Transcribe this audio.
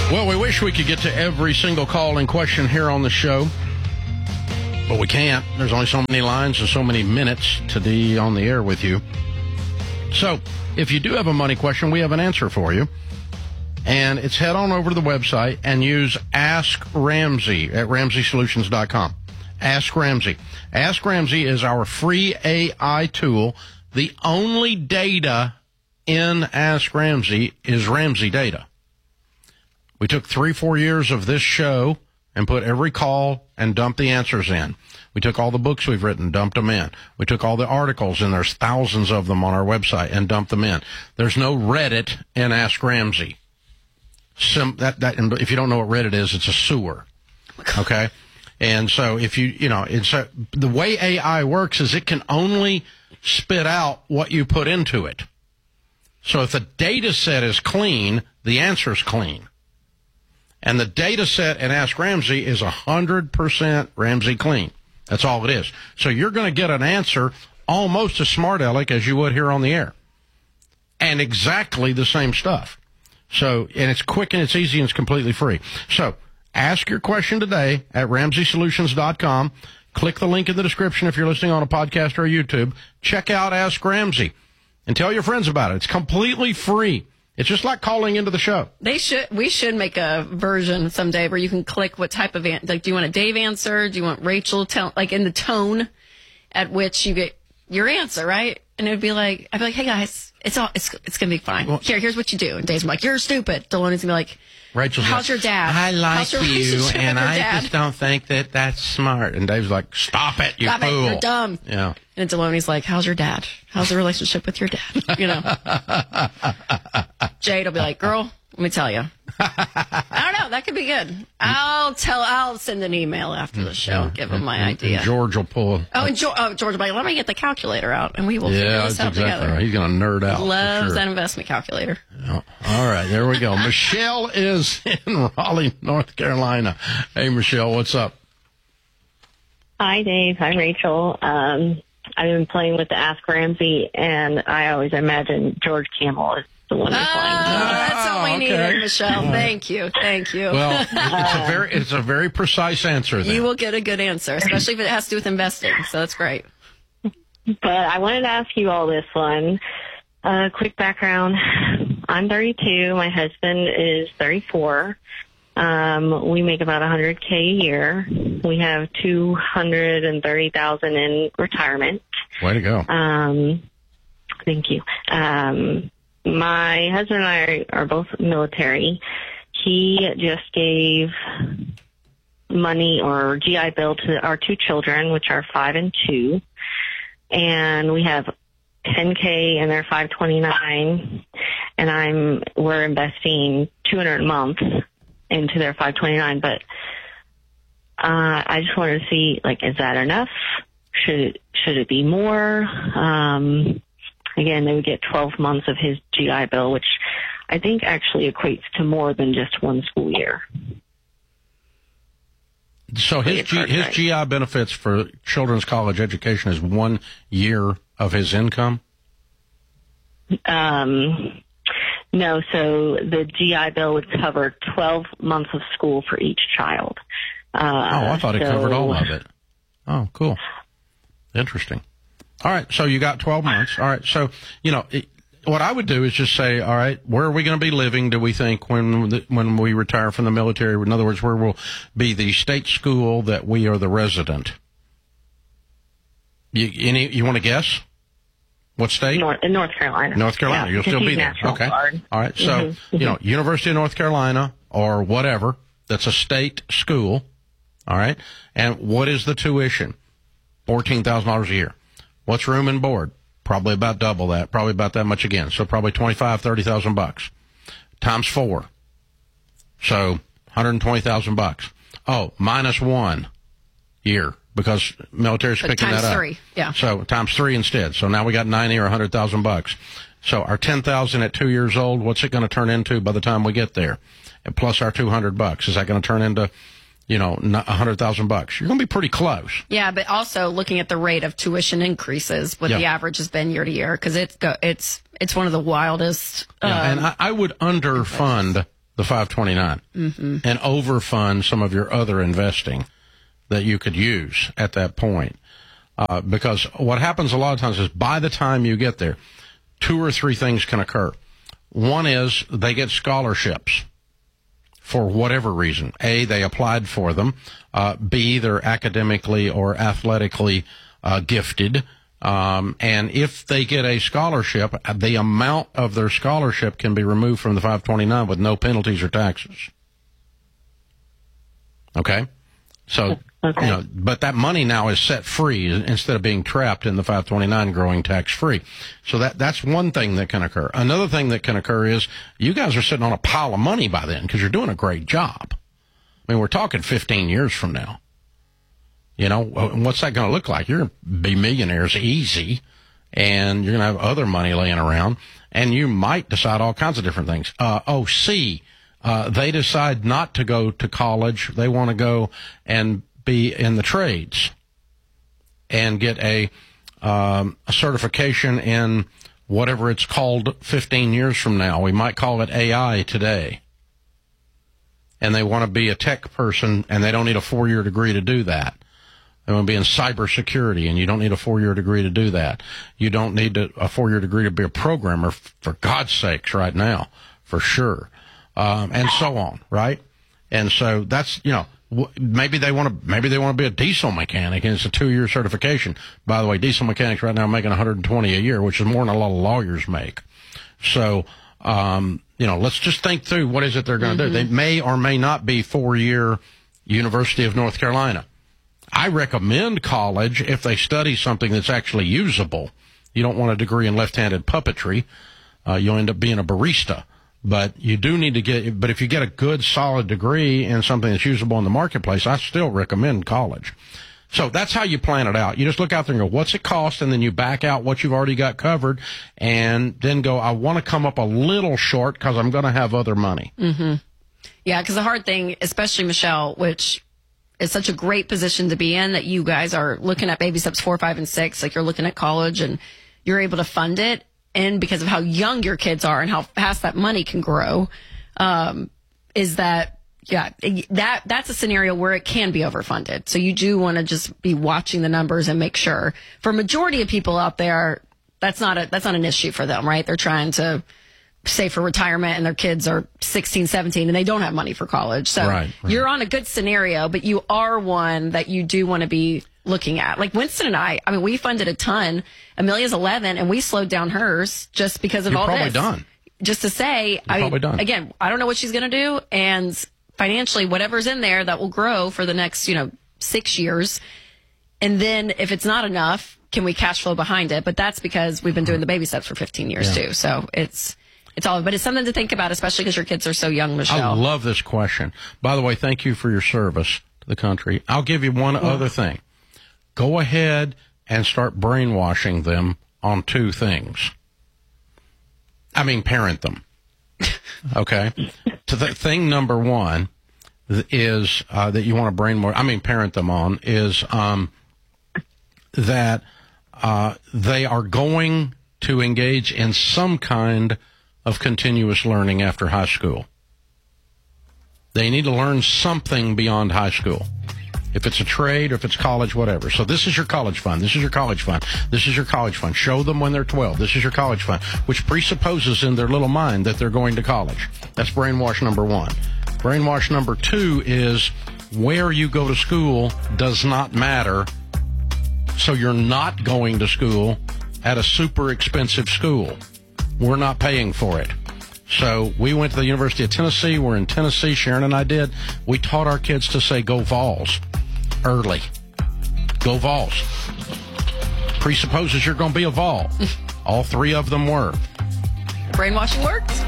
Well, we wish we could get to every single call and question here on the show, but we can't. There's only so many lines and so many minutes to be on the air with you. So, if you do have a money question, we have an answer for you. And it's head on over to the website and use Ask Ramsey at RamseySolutions.com. Ask Ramsey. Ask Ramsey is our free AI tool. The only data in Ask Ramsey is Ramsey data. We took 3-4 years of this show and put every call and dumped the answers in. We took all the books we've written, dumped them in. We took all the articles, and there's thousands of them on our website, and dumped them in. There's no Reddit in Ask Ramsey. And if you don't know what Reddit is, it's a sewer. Okay? And so the way AI works is it can only spit out what you put into it. So if the data set is clean, the answer's clean. And the data set in Ask Ramsey is 100% Ramsey clean. That's all it is. So you're going to get an answer almost as smart aleck as you would here on the air. And exactly the same stuff. So, and it's quick and it's easy and it's completely free. So ask your question today at RamseySolutions.com. Click the link in the description if you're listening on a podcast or YouTube. Check out Ask Ramsey and tell your friends about it. It's completely free. It's just like calling into the show. We should make a version someday where you can click what type of do you want a Dave answer? Do you want Rachel in the tone at which you get your answer, right? And I'd be like, hey guys, it's gonna be fine. Well, here's what you do. And Dave's like, you're stupid. Deloney's gonna be like, Rachel's how's your dad? I like you, and I just don't think that that's smart. And Dave's like, stop it, you fool. You're dumb. Yeah. And Deloney's like, how's your dad? How's the relationship with your dad? You know. Jade will be like, girl, let me tell you. I don't know. That could be good. I'll send an email after the show and give him my idea. And George will pull. And George will be like, let me get the calcaletor out, and we will figure this out together. Right. He's going to nerd out. Loves that investment calculator. Yeah. All right, there we go. Michelle is in Raleigh, North Carolina. Hey, Michelle, what's up? Hi, Dave. Hi, Rachel. I've been playing with the Ask Ramsey, and I always imagine George Camel is the one that's playing. That's all we needed, Michelle. Thank you. Well, it's a very precise answer then. You will get a good answer, especially if it has to do with investing. So that's great. But I wanted to ask you all this one. Quick background. I'm 32. My husband is 34. We make about $100K a year. We have $230,000 in retirement. Way to go. Thank you. My husband and I are both military. He just gave money or GI Bill to our two children, which are 5 and 2. And we have $10K and they're $529. And we're investing $200 a month into their $529. But I just wanted to see, is that enough? Should it be more? Again, they would get 12 months of his GI Bill, which I think actually equates to more than just one school year. So his GI benefits for children's college education is 1 year of his income? No, so the GI Bill would cover 12 months of school for each child. I thought it covered all of it. Oh, cool. Interesting. All right, so you got 12 months. All right, so, what I would do is just say, all right, where are we going to be living, do we think, when we retire from the military? In other words, where will be the state school that we are the resident? You want to guess? What state? North Carolina. North Carolina. Yeah, you'll still be there. Okay. Guard. All right, so, University of North Carolina or whatever, that's a state school. All right, and what is the tuition? $14,000 a year. What's room and board? Probably about double that. Probably about that much again. So probably $25,000-$30,000 times 4. So $120,000. Oh, minus 1 year because military's picking that up. Times 3, yeah. So times 3 instead. So now we got $90,000 or $100,000. So our $10,000 at 2 years old, what's it going to turn into by the time we get there? And plus our $200, is that going to turn into $100,000? You're going to be pretty close. Yeah, but also looking at the rate of tuition increases, what the average has been year to year, because it's one of the wildest. And I would underfund the 529 and overfund some of your other investing that you could use at that point. Because what happens a lot of times is by the time you get there, 2 or 3 things can occur. One is they get scholarships for whatever reason. A, they applied for them. B, they're academically or athletically gifted. And if they get a scholarship, the amount of their scholarship can be removed from the 529 with no penalties or taxes. Okay? So, but that money now is set free instead of being trapped in the 529 growing tax free. So that's one thing that can occur. Another thing that can occur is you guys are sitting on a pile of money by then because you're doing a great job. I mean, we're talking 15 years from now. You know, what's that going to look like? You're going to be millionaires easy, and you're going to have other money laying around, and you might decide all kinds of different things. C, they decide not to go to college. They want to go and be in the trades and get a certification in whatever it's called 15 years from now. We might call it AI today. And they want to be a tech person, and they don't need a 4-year degree to do that. They want to be in cybersecurity, and you don't need a 4-year degree to do that. You don't need a 4-year degree to be a programmer, for God's sakes, right now, for sure. And so on, right? And so that's, you know, maybe they want to be a diesel mechanic, and it's a 2-year certification. By the way, diesel mechanics right now are making $120 a year, which is more than a lot of lawyers make. So, you know, let's just think through what is it they're going to do. They may or may not be 4-year University of North Carolina. I recommend college if they study something that's actually usable. You don't want a degree in left-handed puppetry. You'll end up being a barista. But you do need to but if you get a good, solid degree in something that's usable in the marketplace, I still recommend college. So that's how you plan it out. You just look out there and go, what's it cost? And then you back out what you've already got covered and then go, I want to come up a little short because I'm going to have other money. Yeah, because the hard thing, especially Michelle, which is such a great position to be in, that you guys are looking at baby steps 4, 5, and 6, like you're looking at college and you're able to fund it. And because of how young your kids are and how fast that money can grow, is that, yeah, that's a scenario where it can be overfunded. So you do want to just be watching the numbers and make sure. For a majority of people out there, that's not an issue for them, right? They're trying to save for retirement and their kids are 16, 17 and they don't have money for college. So right. You're on a good scenario, but you are one that you do want to be looking at. Like Winston and I mean, we funded a ton. Amelia's 11 and we slowed down hers just because of You're all probably this. Done. Just to say, again, I don't know what she's going to do. And financially, whatever's in there, that will grow for the next, 6 years. And then if it's not enough, can we cash flow behind it? But that's because we've been doing the baby steps for 15 years too. So it's but it's something to think about, especially because your kids are so young, Michelle. I love this question. By the way, thank you for your service to the country. I'll give you one other thing. Go ahead and start brainwashing them on 2 things. I mean, parent them. Okay? Thing number 1 is that you want to parent them on is that they are going to engage in some kind of continuous learning after high school. They need to learn something beyond high school. If it's a trade or if it's college, whatever. So this is your college fund. This is your college fund. This is your college fund. Show them when they're 12. This is your college fund, which presupposes in their little mind that they're going to college. That's brainwash number 1. Brainwash number 2 is where you go to school does not matter. So you're not going to school at a super expensive school. We're not paying for it. So we went to the University of Tennessee. We're in Tennessee. Sharon and I did. We taught our kids to say go Vols early. Go Vols. Presupposes you're going to be a Vol. All 3 of them were. Brainwashing worked.